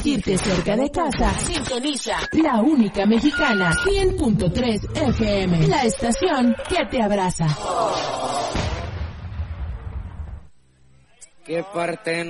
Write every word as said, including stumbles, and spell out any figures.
sentirte cerca de casa, sintoniza la única mexicana, cien punto tres F M, la estación que te abraza. ¿Qué parte no?